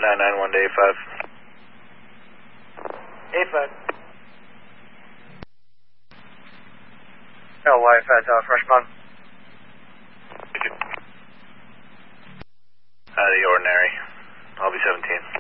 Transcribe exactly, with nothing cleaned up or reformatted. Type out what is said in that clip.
nine nine one to eight five. eight five. L Y at uh, Fresh Pond. Out of the ordinary. I'll be seventeen.